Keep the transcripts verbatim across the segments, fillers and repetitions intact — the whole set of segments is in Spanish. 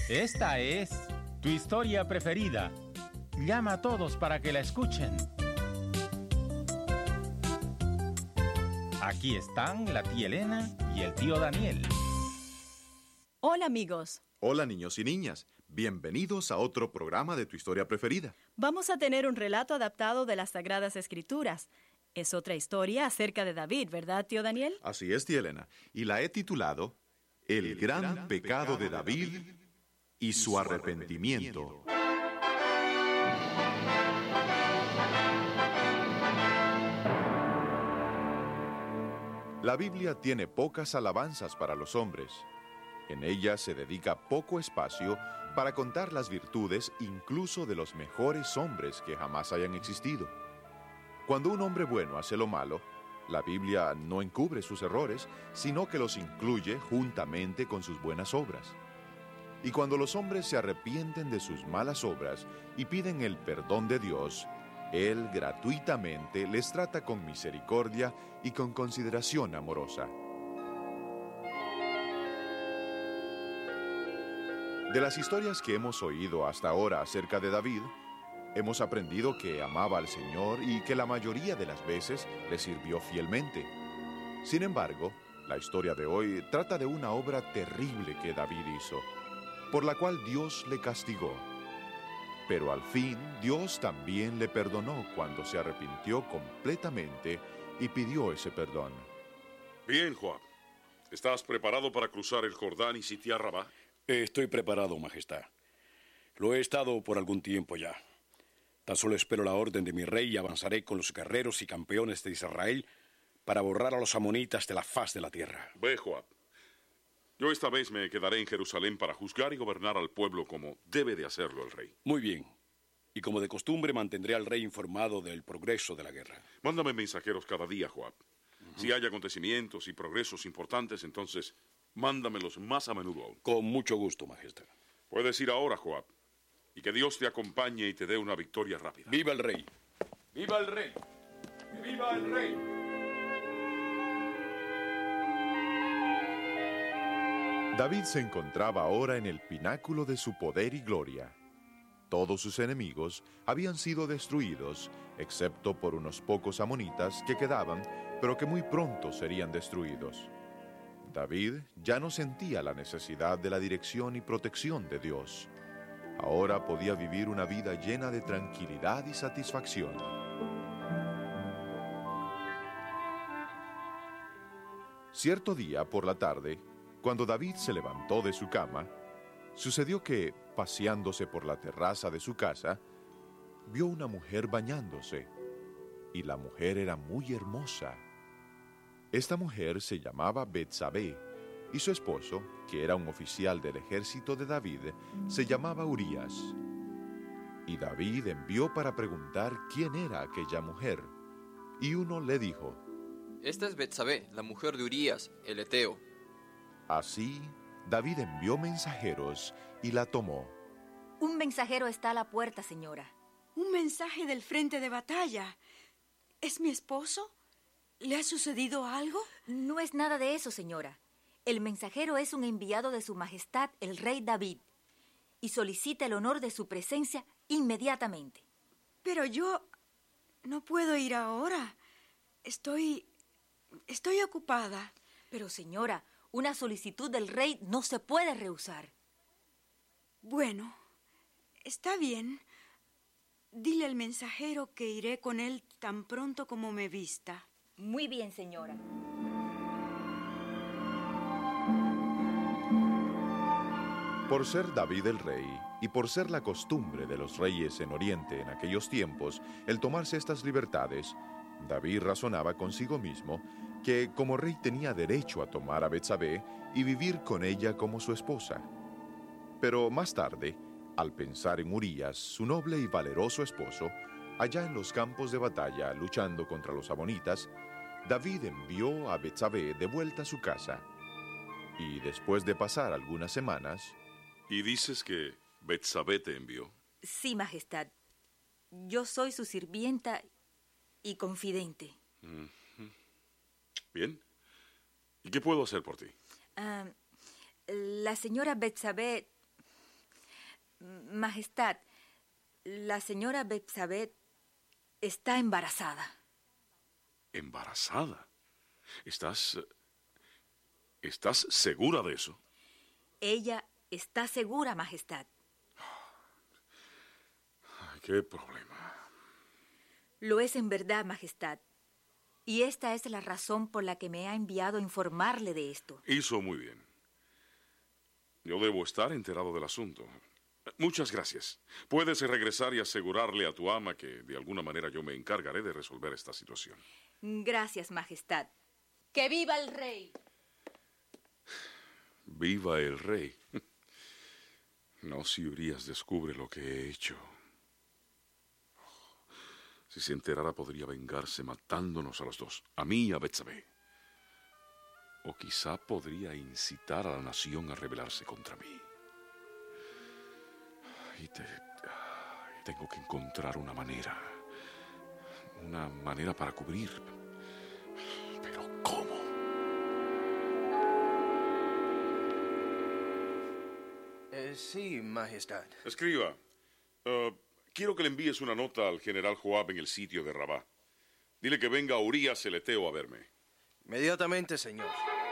Esta es tu historia preferida. Llama a todos para que la escuchen. Aquí están la tía Elena y el tío Daniel. Hola, amigos. Hola, niños y niñas. Bienvenidos a otro programa de tu historia preferida. Vamos a tener un relato adaptado de las Sagradas Escrituras. Es otra historia acerca de David, ¿verdad, tío Daniel? Así es, tía Elena. Y la he titulado El, El gran, gran pecado de David y su arrepentimiento. La Biblia tiene pocas alabanzas para los hombres. En ella se dedica poco espacio para contar las virtudes incluso de los mejores hombres que jamás hayan existido. Cuando un hombre bueno hace lo malo, la Biblia no encubre sus errores, sino que los incluye juntamente con sus buenas obras. Y cuando los hombres se arrepienten de sus malas obras y piden el perdón de Dios, Él gratuitamente les trata con misericordia y con consideración amorosa. De las historias que hemos oído hasta ahora acerca de David, hemos aprendido que amaba al Señor y que la mayoría de las veces le sirvió fielmente. Sin embargo, la historia de hoy trata de una obra terrible que David hizo, por la cual Dios le castigó. Pero al fin, Dios también le perdonó cuando se arrepintió completamente y pidió ese perdón. Bien, Joab. ¿Estás preparado para cruzar el Jordán y sitiar Rabá? Estoy preparado, Majestad. Lo he estado por algún tiempo ya. Tan solo espero la orden de mi rey y avanzaré con los guerreros y campeones de Israel para borrar a los amonitas de la faz de la tierra. Ve, Joab. Yo esta vez me quedaré en Jerusalén para juzgar y gobernar al pueblo como debe de hacerlo el rey. Muy bien. Y como de costumbre mantendré al rey informado del progreso de la guerra. Mándame mensajeros cada día, Joab. Uh-huh. Si hay acontecimientos y progresos importantes, entonces mándamelos más a menudo aún. Con mucho gusto, Majestad. Puedes ir ahora, Joab. Y que Dios te acompañe y te dé una victoria rápida. ¡Viva el rey! ¡Viva el rey! ¡Viva el rey! David se encontraba ahora en el pináculo de su poder y gloria. Todos sus enemigos habían sido destruidos, excepto por unos pocos amonitas que quedaban, pero que muy pronto serían destruidos. David ya no sentía la necesidad de la dirección y protección de Dios. Ahora podía vivir una vida llena de tranquilidad y satisfacción. Cierto día, por la tarde, cuando David se levantó de su cama, sucedió que, paseándose por la terraza de su casa, vio una mujer bañándose, y la mujer era muy hermosa. Esta mujer se llamaba Betsabé, y su esposo, que era un oficial del ejército de David, se llamaba Urías. Y David envió para preguntar quién era aquella mujer, y uno le dijo: Esta es Betsabé, la mujer de Urías, el heteo. Así, David envió mensajeros y la tomó. Un mensajero está a la puerta, señora. Un mensaje del frente de batalla. ¿Es mi esposo? ¿Le ha sucedido algo? No es nada de eso, señora. El mensajero es un enviado de su majestad, el rey David, y solicita el honor de su presencia inmediatamente. Pero yo no puedo ir ahora. Estoy... estoy ocupada. Pero, señora, una solicitud del rey no se puede rehusar. Bueno, está bien. Dile al mensajero que iré con él tan pronto como me vista. Muy bien, señora. Por ser David el rey, y por ser la costumbre de los reyes en Oriente en aquellos tiempos, el tomarse estas libertades, David razonaba consigo mismo que como rey tenía derecho a tomar a Betsabé y vivir con ella como su esposa. Pero más tarde, al pensar en Urías, su noble y valeroso esposo, allá en los campos de batalla luchando contra los amonitas, David envió a Betsabé de vuelta a su casa. Y después de pasar algunas semanas... ¿Y dices que Betsabé te envió? Sí, majestad. Yo soy su sirvienta y confidente. Uh-huh. Bien. ¿Y qué puedo hacer por ti? Uh, la señora Betsabé Majestad, la señora Betsabé está embarazada. ¿Embarazada? ¿Estás... ¿Estás segura de eso? Ella está segura, Majestad. Ay, qué problema. Lo es en verdad, Majestad. Y esta es la razón por la que me ha enviado a informarle de esto. Hizo muy bien. Yo debo estar enterado del asunto. Muchas gracias. Puedes regresar y asegurarle a tu ama que de alguna manera yo me encargaré de resolver esta situación. Gracias, Majestad. ¡Que viva el rey! Viva el rey. No si Urías descubre lo que he hecho. Si se enterara podría vengarse matándonos a los dos, a mí y a Betsabé. O quizá podría incitar a la nación a rebelarse contra mí. Y te, tengo que encontrar una manera, una manera para cubrir. Pero ¿cómo? Eh, sí, Majestad. Escriba, uh, quiero que le envíes una nota al general Joab en el sitio de Rabá. Dile que venga Urías el Eteo a verme. Inmediatamente, señor.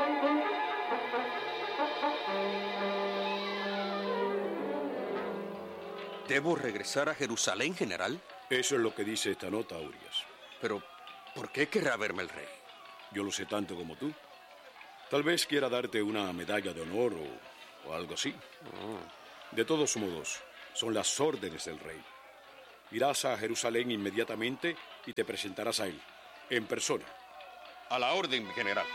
¿Debo regresar a Jerusalén, general? Eso es lo que dice esta nota, Urías. Pero, ¿por qué querrá verme el rey? Yo lo sé tanto como tú. Tal vez quiera darte una medalla de honor o, o algo así. Oh. De todos modos, son las órdenes del rey. Irás a Jerusalén inmediatamente y te presentarás a él, en persona. A la orden, general.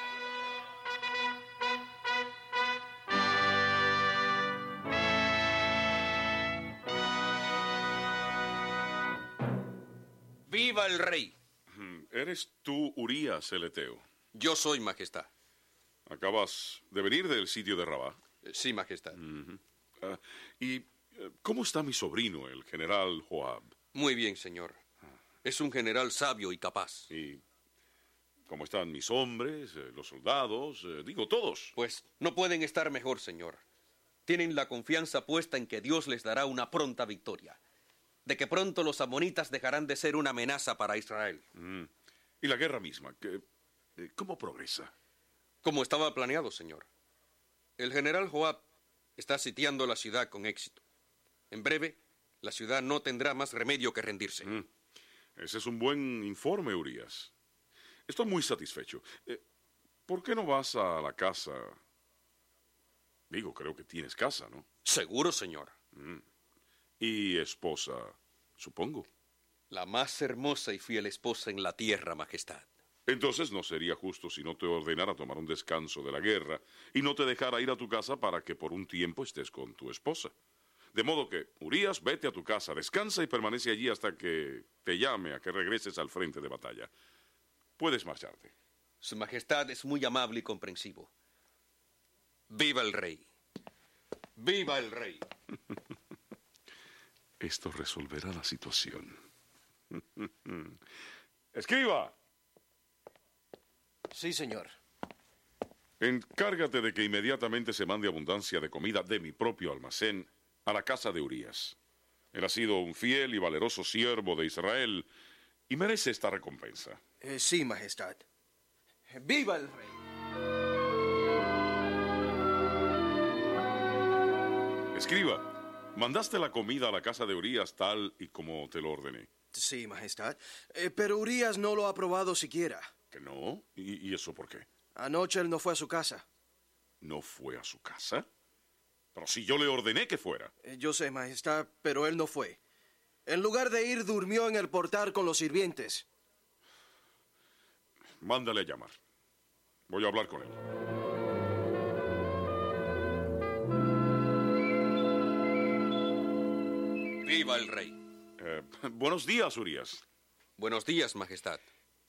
¡Viva el rey! ¿Eres tú Urías el Eteo? Yo soy, Majestad. ¿Acabas de venir del sitio de Rabá? Sí, Majestad. Uh-huh. uh, ¿Y uh, cómo está mi sobrino, el general Joab? Muy bien, señor. Es un general sabio y capaz. ¿Y cómo están mis hombres, eh, los soldados, eh, digo, todos? Pues no pueden estar mejor, señor. Tienen la confianza puesta en que Dios les dará una pronta victoria. De que pronto los amonitas dejarán de ser una amenaza para Israel. Mm. ¿Y la guerra misma? ¿Qué, eh, ¿Cómo progresa? Como estaba planeado, señor. El general Joab está sitiando la ciudad con éxito. En breve, la ciudad no tendrá más remedio que rendirse. Mm. Ese es un buen informe, Urías. Estoy muy satisfecho. Eh, ¿Por qué no vas a la casa? Digo, creo que tienes casa, ¿no? Seguro, señor. Mm. Y esposa, supongo. La más hermosa y fiel esposa en la tierra, Majestad. Entonces no sería justo si no te ordenara tomar un descanso de la guerra y no te dejara ir a tu casa para que por un tiempo estés con tu esposa. De modo que, Urías, vete a tu casa, descansa y permanece allí hasta que te llame a que regreses al frente de batalla. Puedes marcharte. Su Majestad es muy amable y comprensivo. ¡Viva el rey! ¡Viva el rey! Esto resolverá la situación. ¡Escriba! Sí, señor. Encárgate de que inmediatamente se mande abundancia de comida de mi propio almacén a la casa de Urías. Él ha sido un fiel y valeroso siervo de Israel y merece esta recompensa. Eh, sí, Majestad. ¡Viva el rey! Escriba, ¿mandaste la comida a la casa de Urías tal y como te lo ordené? Sí, Majestad. Eh, pero Urías no lo ha probado siquiera. ¿Que no? ¿Y, ¿Y eso por qué? Anoche él no fue a su casa. ¿No fue a su casa? Pero si yo le ordené que fuera. Eh, yo sé, Majestad, pero él no fue. En lugar de ir, durmió en el portal con los sirvientes. Mándale a llamar. Voy a hablar con él. ¡Viva el rey! Eh, buenos días, Urías. Buenos días, Majestad.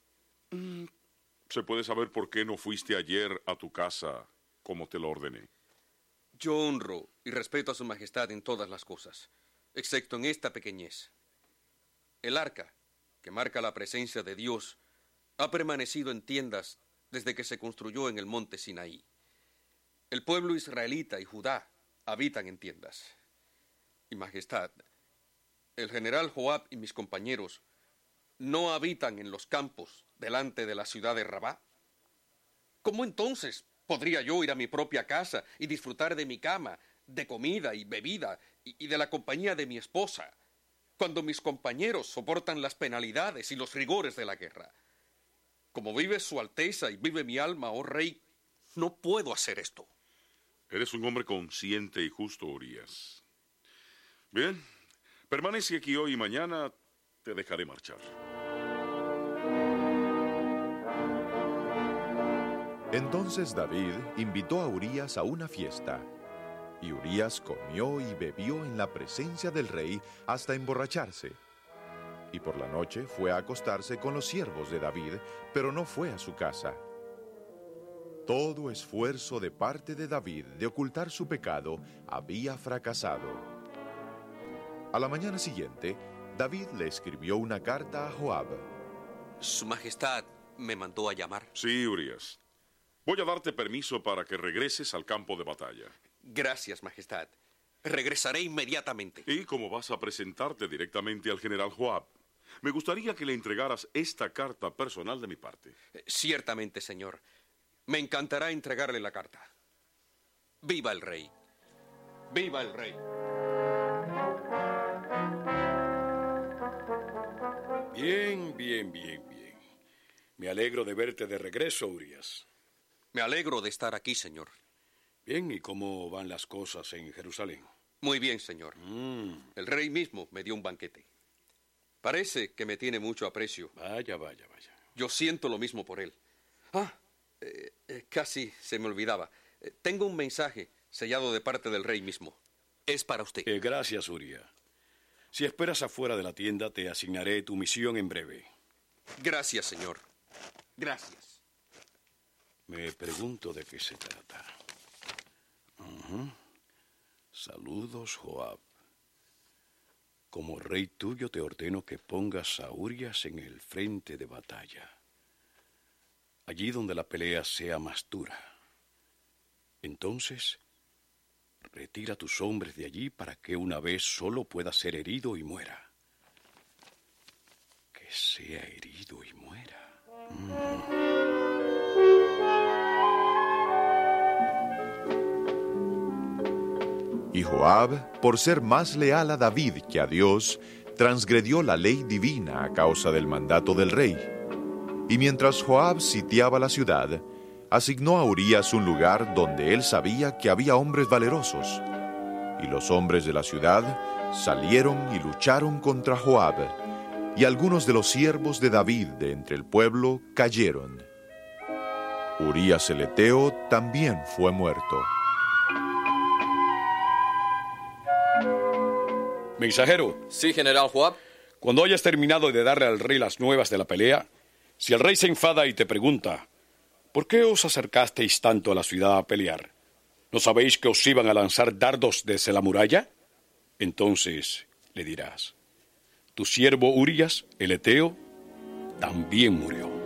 ¿Se puede saber por qué no fuiste ayer a tu casa como te lo ordené? Yo honro y respeto a su Majestad en todas las cosas, excepto en esta pequeñez. El arca, que marca la presencia de Dios, ha permanecido en tiendas desde que se construyó en el monte Sinaí. El pueblo israelita y Judá habitan en tiendas. y majestad, el general Joab y mis compañeros no habitan en los campos delante de la ciudad de Rabá. ¿Cómo entonces podría yo ir a mi propia casa y disfrutar de mi cama, de comida y bebida y, y de la compañía de mi esposa, cuando mis compañeros soportan las penalidades y los rigores de la guerra? Como vive su Alteza y vive mi alma, oh rey, no puedo hacer esto. Eres un hombre consciente y justo, Urías. Bien, permanece aquí hoy y mañana te dejaré marchar. Entonces David invitó a Urías a una fiesta, y Urías comió y bebió en la presencia del rey hasta emborracharse. Y por la noche fue a acostarse con los siervos de David, pero no fue a su casa. Todo esfuerzo de parte de David de ocultar su pecado había fracasado. A la mañana siguiente, David le escribió una carta a Joab. Su Majestad me mandó a llamar. Sí, Urías. Voy a darte permiso para que regreses al campo de batalla. Gracias, Majestad. Regresaré inmediatamente. ¿Y cómo vas a presentarte directamente al general Joab? Me gustaría que le entregaras esta carta personal de mi parte. Ciertamente, señor. Me encantará entregarle la carta. ¡Viva el rey! ¡Viva el rey! Bien, bien, bien, bien. Me alegro de verte de regreso, Urías. Me alegro de estar aquí, señor. Bien, ¿y cómo van las cosas en Jerusalén? Muy bien, señor. Mm. El rey mismo me dio un banquete. Parece que me tiene mucho aprecio. Vaya, vaya, vaya. Yo siento lo mismo por él. Ah, eh, eh, casi se me olvidaba. Eh, tengo un mensaje sellado de parte del rey mismo. Es para usted. Eh, gracias, Uría. Si esperas afuera de la tienda, te asignaré tu misión en breve. Gracias, señor. Gracias. Me pregunto de qué se trata. Uh-huh. Saludos, Joab. Como rey tuyo te ordeno que pongas a Urías en el frente de batalla, allí donde la pelea sea más dura. Entonces, retira a tus hombres de allí para que una vez solo pueda ser herido y muera. Que sea herido y muera. Mm. Y Joab, por ser más leal a David que a Dios, transgredió la ley divina a causa del mandato del rey. Y mientras Joab sitiaba la ciudad, asignó a Urías un lugar donde él sabía que había hombres valerosos. Y los hombres de la ciudad salieron y lucharon contra Joab, y algunos de los siervos de David de entre el pueblo cayeron. Urías el Eteo también fue muerto. Mensajero. Sí, general Joab. Cuando hayas terminado de darle al rey las nuevas de la pelea, si el rey se enfada y te pregunta, ¿por qué os acercasteis tanto a la ciudad a pelear? ¿No sabéis que os iban a lanzar dardos desde la muralla? Entonces le dirás, tu siervo Urías, el Eteo, también murió.